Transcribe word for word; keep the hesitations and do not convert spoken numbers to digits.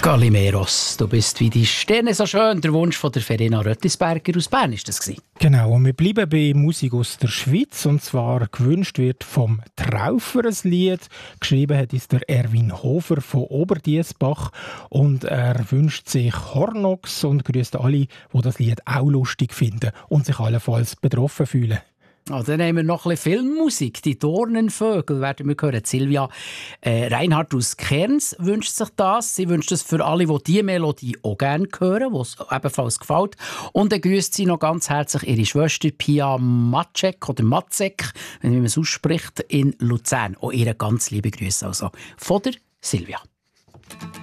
Galimeros, du bist wie die Sterne so schön. Der Wunsch von der Verena Röttisberger aus Bern ist das gewesen. Genau, und wir bleiben bei Musik aus der Schweiz. Und zwar gewünscht wird vom Traufer ein Lied. Geschrieben hat es der Erwin Hofer von Oberdiessbach. Und er wünscht sich Hornox und grüßt alle, die das Lied auch lustig finden und sich allenfalls betroffen fühlen. Also, dann haben wir noch ein bisschen Filmmusik. Die Dornenvögel werden wir hören. Silvia äh, Reinhardt aus Kerns wünscht sich das. Sie wünscht es für alle, die diese Melodie auch gerne hören, die es ebenfalls gefällt. Und dann grüßt sie noch ganz herzlich ihre Schwester Pia Matzek oder Matzek, wie man es ausspricht, in Luzern. Auch ihre ganz liebe Grüße also von der Silvia.